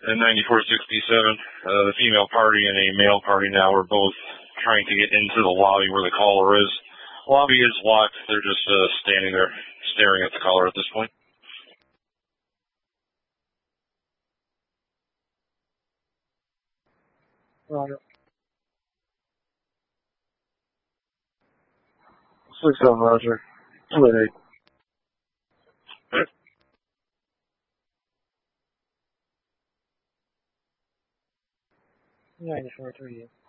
and 9467. The female party and a male party now are both trying to get into the lobby where the caller is. Lobby is locked. They're just standing there staring at the caller at this point. Roger. 6-7, Roger. 288. 9438.